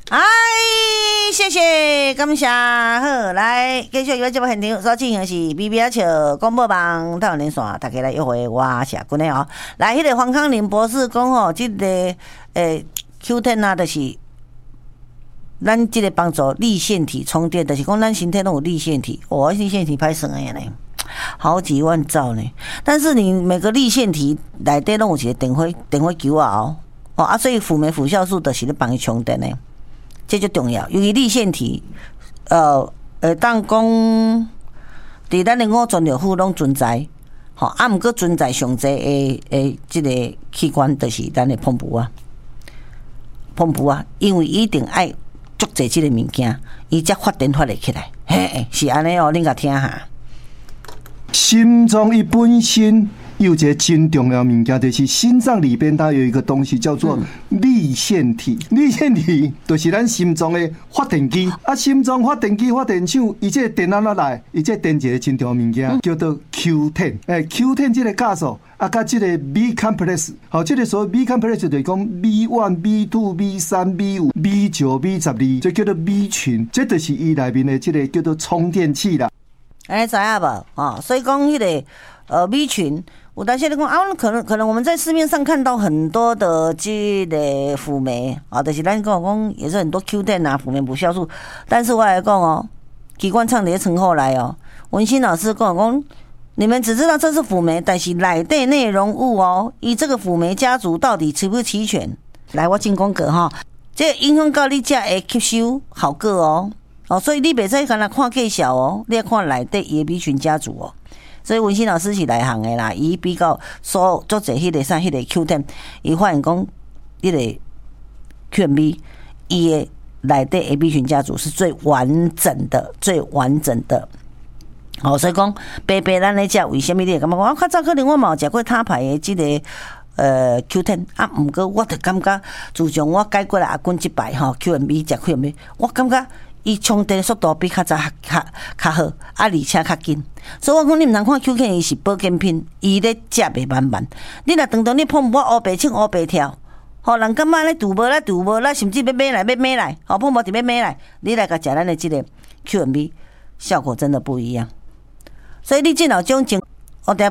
哎，谢谢，感谢。好，来继续由节目现场所进行是 BBR 笑广播网台湾连线，大家来约会我是君的哦。来，迄个黄康林博士讲吼，这个Q10啊，就是咱这个帮助立腺体充电，就是讲咱身体都有立腺体，立腺体歹算的呢，好几万兆呢。但是你每个立腺体内底拢有一个电火球啊所以辅酶辅酵素就是咧帮伊充电的。这就重要，尤其立腺体，当讲伫咱的五脏六腑拢存在，毋过存在上济的这个器官，就是咱的膀胱啊，因为一定爱足济这个物件，伊才发电发得起来，嘿，是安尼哦，恁甲听下。 心脏伊本身有一个真重要物件，就是心脏里边它有一个东西叫做立腺体。立腺体就是咱心脏的发电机啊，心脏发电机发电厂，伊这电哪来？伊这电一个真重要物件叫做 Q10。Q10 这个加速啊，甲这个 B complex， 这个所谓 B complex 就是讲 B1、B2、B3、B5、B9、B12，这叫做 B 群，这就是伊内面的这个叫做充电器啦。 知影无？所以讲迄个B 群。有当时你讲可能我们在市面上看到很多的这个辅酶就是咱讲也是很多 Q10啊，辅酶辅酵素，但是我来讲机关唱的称后来文心老师跟我讲，你们只知道这是辅酶，但是内底内容物以这个辅酶家族到底齐不齐全？来，我进攻个这影响到你这会吸收效果所以你袂使干那看介绍你要看内底伊的 B 群家族所以文心老师是内行的啦，伊比较所做者迄个迄个 Q10， 伊发现讲迄个 QMB 伊的内底 AB 群家族是最完整的。所以讲白咱咧食，为什么你会感觉讲较早可能我嘛有食过他牌的即个Q10毋过我就感觉自从我改过来阿君即摆QMB 食 QMB， 我感觉伊充电速度比较早较好，而且较紧。所以我讲你毋通看 Q10 伊是保健品，伊咧食袂慢慢。你若当你碰我乌白青乌白跳，人感觉咧拄无啦，甚至要买来，碰无就要买来，你来甲食咱的即个 QMB， 效果真的不一样。所以你这老种情，